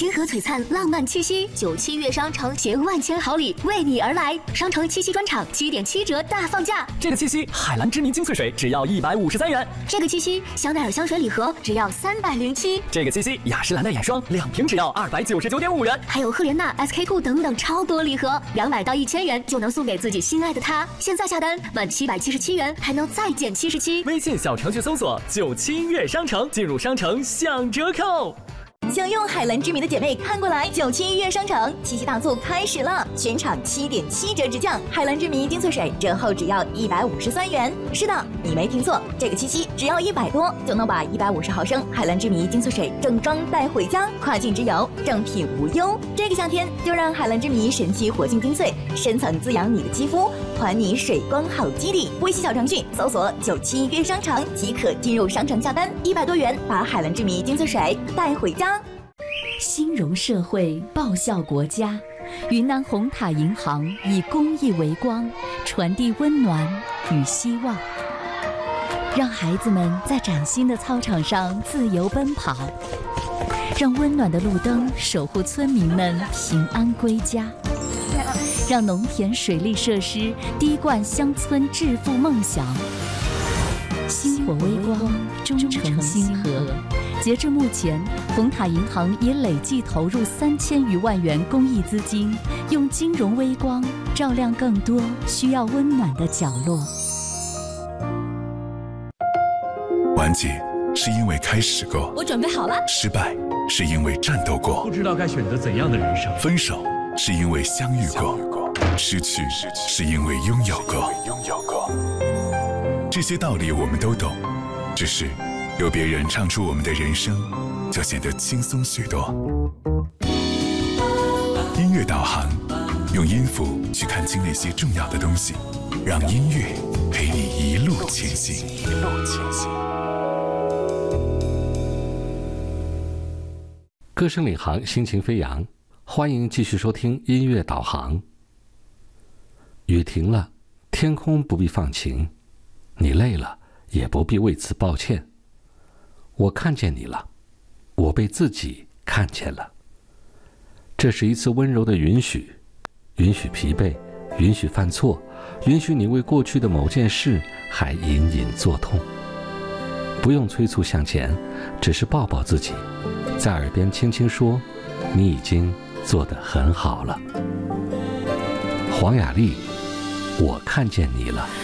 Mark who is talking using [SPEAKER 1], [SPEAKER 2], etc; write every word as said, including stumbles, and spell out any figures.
[SPEAKER 1] 星河璀璨，浪漫七夕，九七月商城携万千好礼为你而来。商城七夕专场七点七折大放价，
[SPEAKER 2] 这个七夕海蓝之谜精粹水只要一百五十三元，
[SPEAKER 1] 这个七夕香奈儿香水礼盒只要三百零七，
[SPEAKER 2] 这个七夕雅诗兰黛眼霜两瓶只要二百九十九点五元，
[SPEAKER 1] 还有赫莲娜、S K two 等等超多礼盒，两百到一千元就能送给自己心爱的他。现在下单满七百七十七元还能再减七十七。
[SPEAKER 2] 微信小程序搜索九七月商城，进入商城享折扣。
[SPEAKER 3] 想用海蓝之谜的姐妹看过来，九七月商城七夕大促开始了，全场七点七折直降，海蓝之谜精粹水折后只要一百五十三元。是的，你没听错，这个七夕只要一百多就能把一百五十毫升海蓝之谜精粹水正装带回家，跨境之游正品无忧。这个夏天就让海蓝之谜神奇活性精粹深层滋养你的肌肤，还你水光好肌理。微信小程序搜索九七月商城即可进入商城下单，一百多元把海蓝之谜精粹水带回家。
[SPEAKER 4] 兴荣社会，报效国家。云南红塔银行以公益为光，传递温暖与希望，让孩子们在崭新的操场上自由奔跑，让温暖的路灯守护村民们平安归家，让农田水利设施滴灌乡村致富梦想。星火微光，忠诚星河。截至目前，红塔银行已累计投入三千余万元公益资金，用金融微光照亮更多需要温暖的角落。
[SPEAKER 5] 完结是因为开始过，
[SPEAKER 4] 我准备好了。
[SPEAKER 5] 失败是因为战斗过，
[SPEAKER 6] 不知道该选择怎样的人生。
[SPEAKER 5] 分手是因为相遇过，失去是因为拥有过。这些道理我们都懂，只是有别人唱出我们的人生，就显得轻松许多。音乐导航，用音符去看清那些重要的东西，让音乐陪你一路前行。一路前行。
[SPEAKER 7] 歌声领航，心情飞扬，欢迎继续收听音乐导航。雨停了，天空不必放晴，你累了也不必为此抱歉。我看见你了，我被自己看见了。这是一次温柔的允许，允许疲惫，允许犯错，允许你为过去的某件事还隐隐作痛。不用催促向前，只是抱抱自己，在耳边轻轻说，你已经做得很好了。黄雅莉，我看见你了。